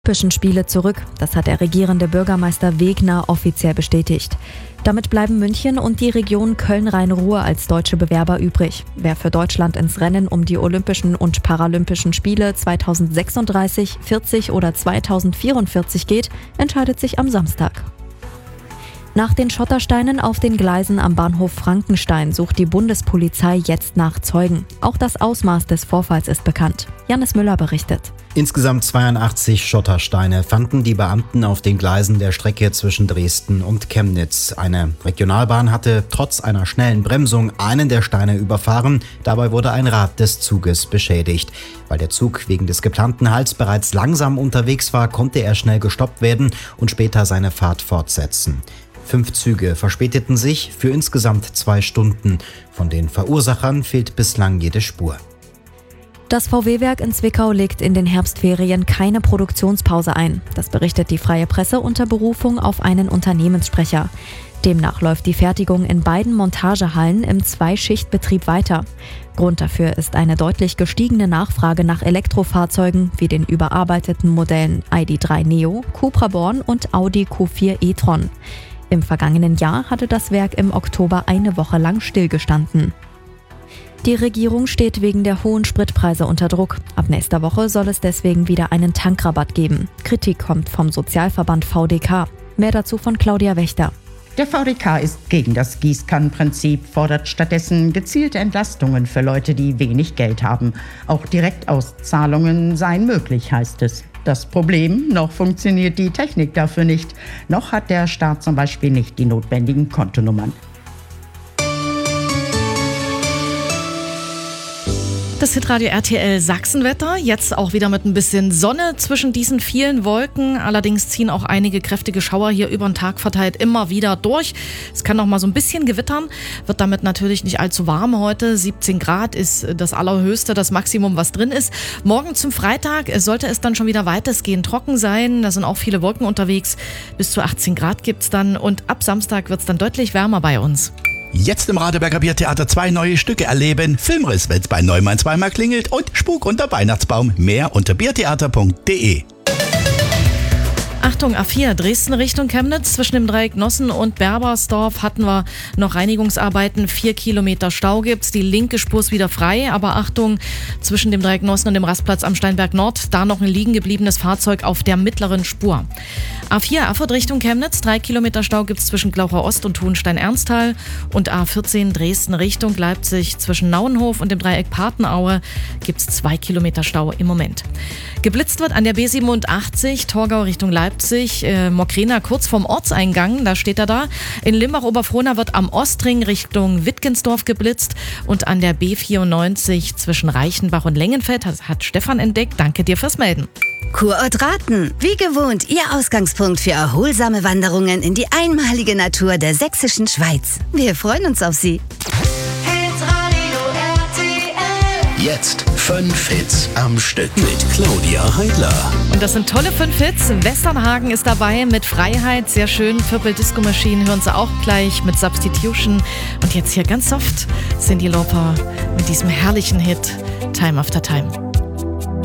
Olympischen Spiele zurück. Das hat der regierende Bürgermeister Wegner offiziell bestätigt. Damit bleiben München und die Region Köln-Rhein-Ruhr als deutsche Bewerber übrig. Wer für Deutschland ins Rennen um die Olympischen und Paralympischen Spiele 2036, 40 oder 2044 geht, entscheidet sich am Samstag. Nach den Schottersteinen auf den Gleisen am Bahnhof Frankenstein sucht die Bundespolizei jetzt nach Zeugen. Auch das Ausmaß des Vorfalls ist bekannt. Janis Müller berichtet. Insgesamt 82 Schottersteine fanden die Beamten auf den Gleisen der Strecke zwischen Dresden und Chemnitz. Eine Regionalbahn hatte trotz einer schnellen Bremsung einen der Steine überfahren. Dabei wurde ein Rad des Zuges beschädigt. Weil der Zug wegen des geplanten Halts bereits langsam unterwegs war, konnte er schnell gestoppt werden und später seine Fahrt fortsetzen. 5 Züge verspäteten sich für insgesamt 2 Stunden. Von den Verursachern fehlt bislang jede Spur. Das VW-Werk in Zwickau legt in den Herbstferien keine Produktionspause ein. Das berichtet die Freie Presse unter Berufung auf einen Unternehmenssprecher. Demnach läuft die Fertigung in beiden Montagehallen im Zweischichtbetrieb weiter. Grund dafür ist eine deutlich gestiegene Nachfrage nach Elektrofahrzeugen wie den überarbeiteten Modellen ID.3 Neo, Cupra Born und Audi Q4 e-tron. Im vergangenen Jahr hatte das Werk im Oktober eine Woche lang stillgestanden. Die Regierung steht wegen der hohen Spritpreise unter Druck. Ab nächster Woche soll es deswegen wieder einen Tankrabatt geben. Kritik kommt vom Sozialverband VDK. Mehr dazu von Claudia Wächter. Der VDK ist gegen das Gießkannenprinzip, fordert stattdessen gezielte Entlastungen für Leute, die wenig Geld haben. Auch Direktauszahlungen seien möglich, heißt es. Das Problem, noch funktioniert die Technik dafür nicht. Noch hat der Staat zum Beispiel nicht die notwendigen Kontonummern. Das Hitradio RTL Sachsenwetter, jetzt auch wieder mit ein bisschen Sonne zwischen diesen vielen Wolken. Allerdings ziehen auch einige kräftige Schauer hier über den Tag verteilt immer wieder durch. Es kann noch mal so ein bisschen gewittern, wird damit natürlich nicht allzu warm heute. 17 Grad ist das Allerhöchste, das Maximum, was drin ist. Morgen zum Freitag sollte es dann schon wieder weitestgehend trocken sein. Da sind auch viele Wolken unterwegs. Bis zu 18 Grad gibt's dann und ab Samstag wird's dann deutlich wärmer bei uns. Jetzt im Radeberger Biertheater 2 neue Stücke erleben. Filmriss, wenn's bei Neumann zweimal klingelt und Spuk unter Weihnachtsbaum. Mehr unter biertheater.de. Achtung, A4, Dresden Richtung Chemnitz. Zwischen dem Dreieck Nossen und Berbersdorf hatten wir noch Reinigungsarbeiten. 4 Kilometer Stau gibt's. Die linke Spur ist wieder frei. Aber Achtung, zwischen dem Dreieck Nossen und dem Rastplatz am Steinberg Nord, da noch ein liegen gebliebenes Fahrzeug auf der mittleren Spur. A4, Erfurt Richtung Chemnitz. 3 Kilometer Stau gibt's zwischen Glaucher Ost und Hohenstein-Ernsthal. Und A14, Dresden Richtung Leipzig. Zwischen Nauenhof und dem Dreieck Patenaue gibt's 2 Kilometer Stau im Moment. Geblitzt wird an der B87, Torgau Richtung Leipzig. Mokrena kurz vorm Ortseingang, da steht er da. In Limbach-Oberfrohna wird am Ostring Richtung Wittgensdorf geblitzt und an der B94 zwischen Reichenbach und Lengenfeld hat Stefan entdeckt. Danke dir fürs Melden. Kurort Raten, wie gewohnt, Ihr Ausgangspunkt für erholsame Wanderungen in die einmalige Natur der sächsischen Schweiz. Wir freuen uns auf Sie. Jetzt 5 Hits am Stück mit Claudia Heidler. Und das sind tolle 5 Hits. Westernhagen ist dabei mit Freiheit, sehr schön. Purple Disco Machine hören Sie auch gleich mit Substitution. Und jetzt hier ganz soft Cyndi Lauper mit diesem herrlichen Hit Time After Time.